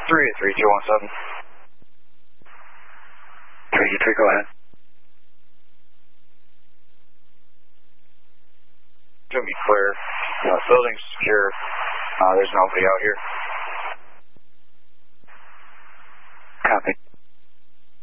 33217. 383, go ahead. It's going to be clear. Building's secure. There's nobody out here.